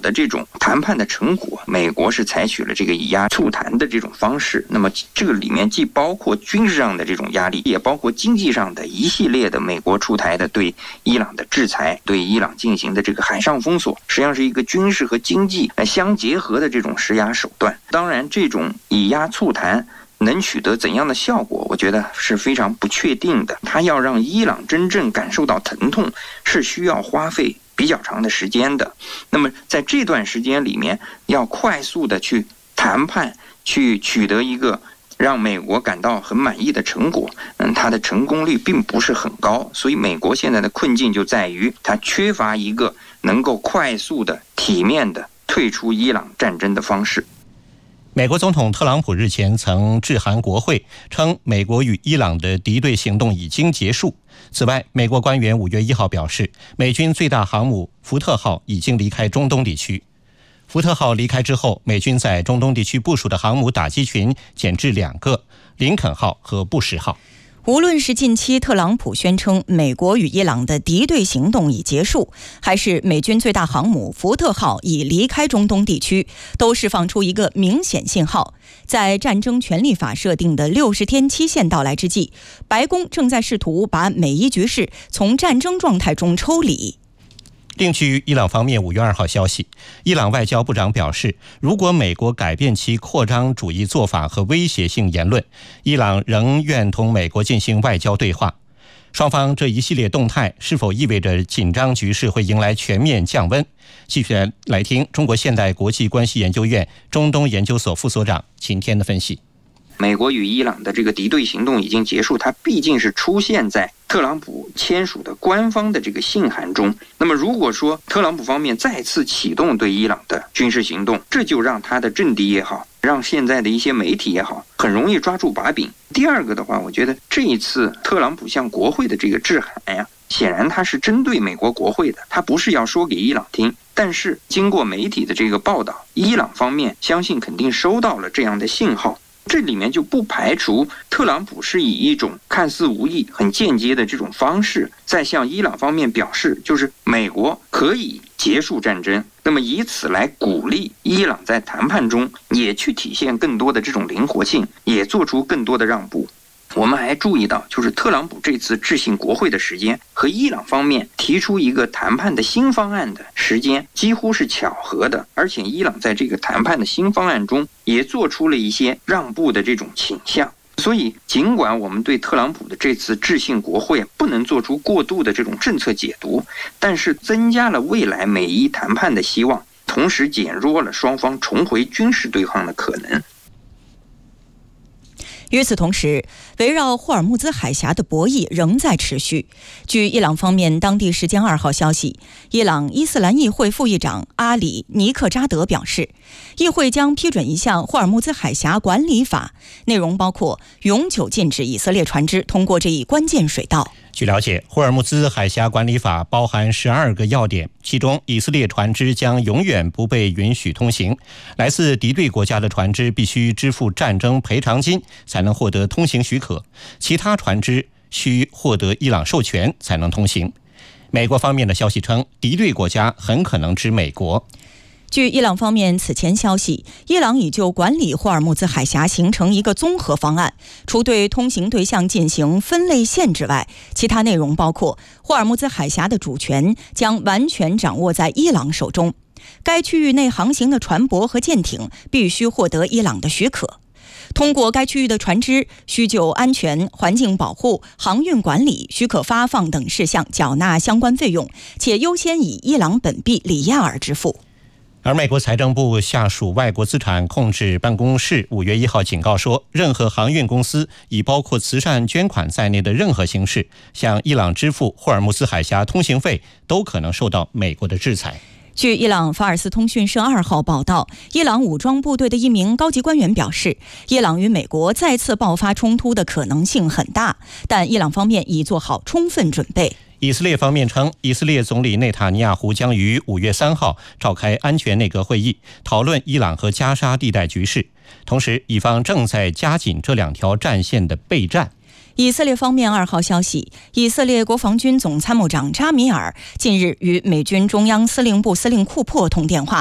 的这种谈判的成果，美国是采取了这个以压促谈的这种方式。那么这个里面既包括军事上的这种压力，也包括经济上的一系列的美国出台的对伊朗的制裁，对伊朗进行的这个海上封锁，实际上是一个军事和经济相结合的这种施压手段。当然，这种以压促谈能取得怎样的效果，我觉得是非常不确定的。它要让伊朗真正感受到疼痛，是需要花费比较长的时间的。那么在这段时间里面，要快速的去谈判，去取得一个让美国感到很满意的成果，它的成功率并不是很高。所以美国现在的困境就在于它缺乏一个能够快速的、体面的退出伊朗战争的方式。 美国总统特朗普日前曾致函国会，称美国与伊朗的敌对行动已经结束。此外，美国官员5月1号表示，美军最大航母福特号已经离开中东地区。福特号离开之后，美军在中东地区部署的航母打击群减至2个，林肯号和布什号。 无论是近期特朗普宣称美国与伊朗的敌对行动已结束，还是美军最大航母福特号已离开中东地区，都释放出一个明显信号。在战争权利法设定的60天期限到来之际，白宫正在试图把美伊局势从战争状态中抽离。 另据伊朗方面5月2号消息，伊朗外交部长表示，如果美国改变其扩张主义做法和威胁性言论，伊朗仍愿同美国进行外交对话。双方这一系列动态是否意味着紧张局势会迎来全面降温？继续来听中国现代国际关系研究院中东研究所副所长秦天的分析。 美国与伊朗的这个敌对行动已经结束，它毕竟是出现在特朗普签署的官方的这个信函中。那么如果说特朗普方面再次启动对伊朗的军事行动，这就让他的政敌也好，让现在的一些媒体也好，很容易抓住把柄。第二个的话，我觉得这一次特朗普向国会的这个致函呀，显然他是针对美国国会的，他不是要说给伊朗听。但是经过媒体的这个报道，伊朗方面相信肯定收到了这样的信号。这里面就不排除特朗普是以一种看似无意、很间接的这种方式，在向伊朗方面表示，就是美国可以结束战争，那么以此来鼓励伊朗在谈判中也去体现更多的这种灵活性，也做出更多的让步。我们还注意到，就是特朗普这次致信国会的时间和伊朗方面提出一个谈判的新方案的时间几乎是巧合的，而且伊朗在这个谈判的新方案中也做出了一些让步的这种倾向。所以尽管我们对特朗普的这次致信国会不能做出过度的这种政策解读，但是增加了未来美伊谈判的希望，同时减弱了双方重回军事对抗的可能。 与此同时，围绕霍尔木兹海峡的博弈仍在持续。据伊朗方面当地时间2号消息，伊朗伊斯兰议会副议长阿里·尼克扎德表示，议会将批准一项霍尔木兹海峡管理法，内容包括永久禁止以色列船只通过这一关键水道。 据了解，霍尔木兹海峡管理法包含12个要点，其中以色列船只将永远不被允许通行，来自敌对国家的船只必须支付战争赔偿金才能获得通行许可，其他船只需获得伊朗授权才能通行。美国方面的消息称，敌对国家很可能指美国。 据伊朗方面此前消息，伊朗已就管理霍尔木兹海峡形成一个综合方案，除对通行对象进行分类限制外，其他内容包括霍尔木兹海峡的主权将完全掌握在伊朗手中，该区域内航行的船舶和舰艇必须获得伊朗的许可，通过该区域的船只需就安全、环境保护、航运管理、许可发放等事项缴纳相关费用，且优先以伊朗本币里亚尔支付。 而美国财政部下属外国资产控制办公室5月1号警告说，任何航运公司以包括慈善捐款在内的任何形式向伊朗支付霍尔木兹海峡通行费，都可能受到美国的制裁。 据伊朗法尔斯通讯社2号报道，伊朗武装部队的一名高级官员表示，伊朗与美国再次爆发冲突的可能性很大，但伊朗方面已做好充分准备。 以色列方面称，以色列总理内塔尼亚胡将于5月3号召开安全内阁会议，讨论伊朗和加沙地带局势。同时，以方正在加紧这2条战线的备战。 以色列方面2号消息，以色列国防军总参谋长扎米尔近日与美军中央司令部司令库珀通电话，